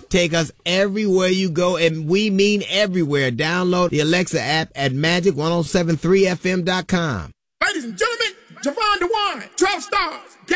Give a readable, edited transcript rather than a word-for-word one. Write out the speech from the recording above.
take us everywhere you go, and we mean everywhere. Download the Alexa app at magic1073fm.com. Ladies and gentlemen, Javon DeWine, 12 stars.